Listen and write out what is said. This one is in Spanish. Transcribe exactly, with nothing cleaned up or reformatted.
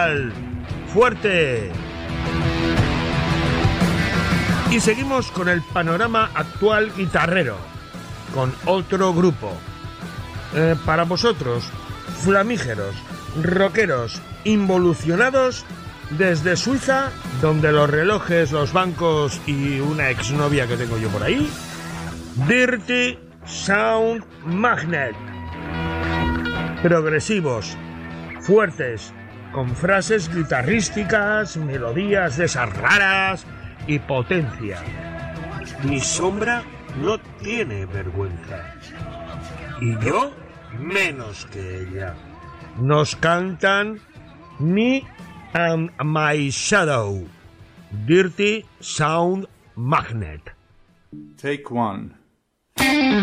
metal fuerte. Y seguimos con el panorama actual guitarrero, con otro grupo. Eh, para vosotros, flamígeros, rockeros, involucionados desde Suiza, donde los relojes, los bancos y una exnovia que tengo yo por ahí, Dirty Sound Magnet. Progresivos, fuertes, con frases guitarrísticas, melodías de esas raras y potencia. Mi sombra no tiene vergüenza. Y yo menos que ella. Nos cantan Me and My Shadow. Dirty Sound Magnet. Take one.